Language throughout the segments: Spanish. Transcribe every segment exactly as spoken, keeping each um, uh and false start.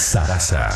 Sarasa.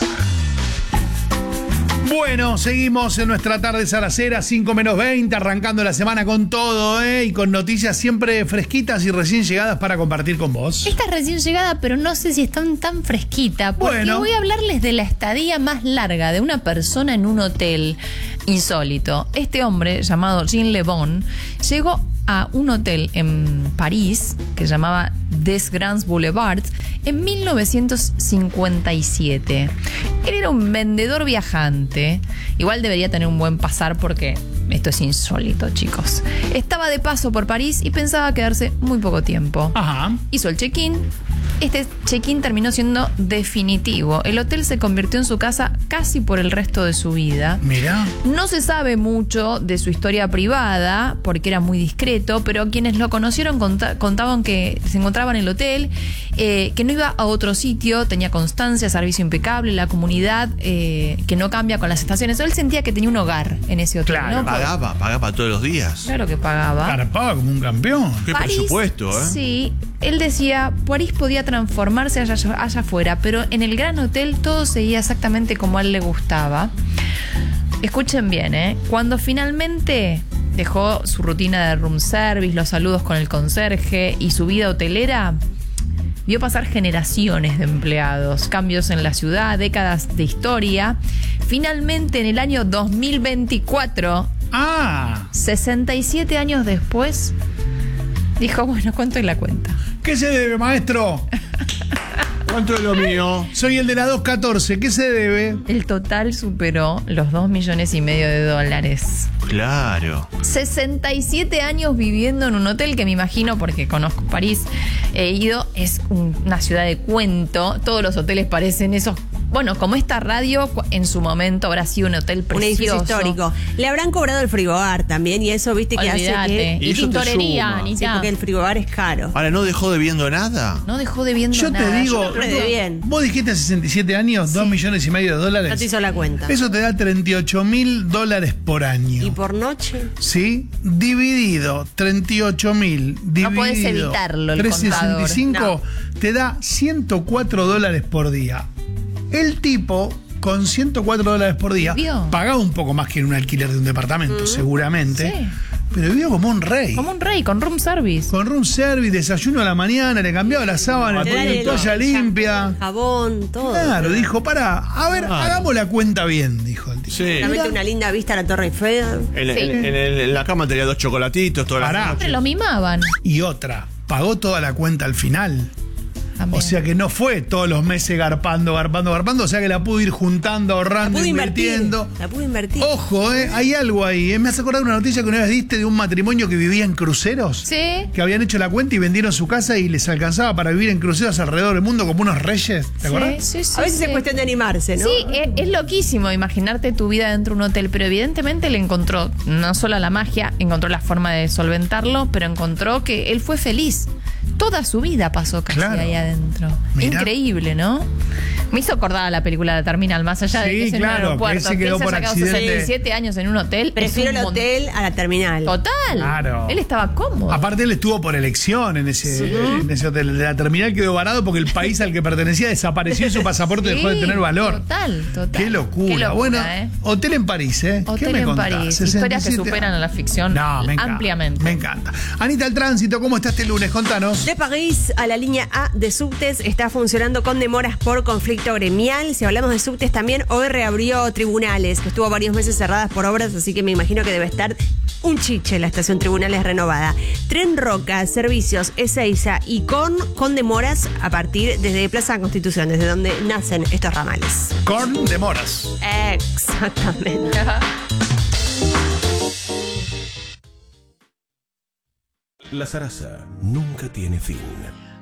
Bueno, seguimos en nuestra tarde zaracera, cinco menos veinte, arrancando la semana con todo, ¿eh? Y con noticias siempre fresquitas y recién llegadas para compartir con vos. Esta es recién llegada, pero no sé si están tan fresquita, porque Bueno. voy a hablarles de la estadía más larga de una persona en un hotel insólito. Este hombre, llamado Jean Le Bon, llegó a un hotel en París que se llamaba Des Grands Boulevards en mil novecientos cincuenta y siete. Él era un vendedor viajante. Igual debería tener un buen pasar porque esto es insólito, chicos. Estaba de paso por París y pensaba quedarse muy poco tiempo. Ajá. Hizo el check-in. Este check-in terminó siendo definitivo. El hotel se convirtió en su casa casi por el resto de su vida. Mirá. No se sabe mucho de su historia privada porque era muy discreto, pero quienes lo conocieron conta- contaban que se encontraba en el hotel, eh, que no iba a otro sitio, tenía constancia, servicio impecable, la comunidad eh, que no cambia con las estaciones. Él sentía que tenía un hogar en ese hotel. Claro, ¿no? Pagaba, pagaba todos los días. Claro que pagaba. Carpaba como un campeón. Qué París, presupuesto, ¿eh? Sí, él decía, París podía transformarse allá, allá afuera, pero en el gran hotel todo seguía exactamente como a él le gustaba. Escuchen bien, ¿eh? Cuando finalmente dejó su rutina de room service, los saludos con el conserje y su vida hotelera, vio pasar generaciones de empleados, cambios en la ciudad, décadas de historia. Finalmente, en el año dos mil veinticuatro, Ah, sesenta y siete años después, dijo, bueno, ¿cuánto es la cuenta? ¿qué se debe, maestro? ¿Cuánto es lo mío? Soy el de la doscientos catorce, ¿qué se debe? El total superó los dos millones y medio de dólares. Claro. sesenta y siete años viviendo en un hotel que me imagino, porque conozco París, he ido, es un- una ciudad de cuento. Todos los hoteles parecen esos. Bueno, como esta radio cu- en su momento habrá sido un hotel Un precioso. edificio histórico. Le habrán cobrado el frigobar también y eso, viste, que Olvídate. hace que... Y, Y eso te tintorería, suma. ni Sí, porque el frigobar es caro. Ahora, ¿no dejó debiendo nada? No dejó de viendo Yo nada. te digo, Yo creo que bien. vos dijiste sesenta y siete años, dos millones y medio de No dólares. te hizo la cuenta. Eso te da treinta y ocho mil dólares por año. ¿Y por noche? ¿Sí? Dividido, treinta y ocho mil. Dividido. No podés evitarlo, el trescientos sesenta y cinco te da ciento cuatro dólares por día. El tipo, con ciento cuatro dólares por día, Vivió. pagaba un poco más que en un alquiler de un departamento, seguramente. Sí. Pero vivió como un rey. Como un rey, con room service. Con room service, desayuno a la mañana, le cambiaba la sábana, le Te dan ponía el toalla shampoo, limpia. Jabón, todo. Claro, dijo, para, a ver, Claro. hagamos la cuenta bien, dijo el tipo. Sí. Realmente una linda vista a la Torre Eiffel. En, Sí. en- en el- en la cama tenía dos chocolatitos, todas Pará. las Siempre noches. lo mimaban. Y otra, pagó toda la cuenta al final. También. O sea que no fue todos los meses garpando, garpando, garpando. O sea que la pudo ir juntando, La ahorrando, pude invertir. invirtiendo. La pude invertir. Ojo, eh, hay algo ahí. eh. Me hace acordar una noticia que una vez diste de un matrimonio que vivía en cruceros. Sí. Que habían hecho la cuenta y vendieron su casa y les alcanzaba para vivir en cruceros alrededor del mundo como unos reyes. ¿Te acuerdas? Sí, sí, sí, A veces sí. es cuestión de animarse, ¿no? Sí, es, es loquísimo imaginarte tu vida dentro de un hotel, pero evidentemente él encontró no solo la magia, encontró la forma de solventarlo, pero encontró que él fue feliz. Toda su vida pasó casi Claro. ahí adentro. Mirá. Increíble, ¿no? Me hizo acordar a la película de Terminal, más allá de Sí, que es en claro, un que aeropuerto. él se quedó haya por quedado accidente. sesenta y siete años en un hotel. Prefiero es el un mon- hotel a la terminal. Total. Claro. Él estaba cómodo. Aparte él estuvo por elección en ese, en ese hotel. De la terminal quedó varado porque el país al que pertenecía desapareció y su pasaporte dejó de Sí, tener valor. Total, total. Qué locura. Qué locura, bueno, ¿eh? hotel en París, ¿eh? ¿Qué Hotel me en contás? París. sesenta y Historias que siete superan a la ficción No, me encanta, ampliamente. Me encanta. Anita, el tránsito, ¿cómo está este lunes? Contanos. De París a la línea A de subtes está funcionando con demoras por conflicto gremial. Si hablamos de subtes también, hoy reabrió tribunales, que estuvo varios meses cerradas por obras, así que me imagino que debe estar un chiche la estación Tribunales renovada. Tren Roca, servicios Ezeiza y con, con demoras a partir desde Plaza Constitución, desde donde nacen estos ramales. Corn de moras. Exactamente. La Sarasa nunca tiene fin.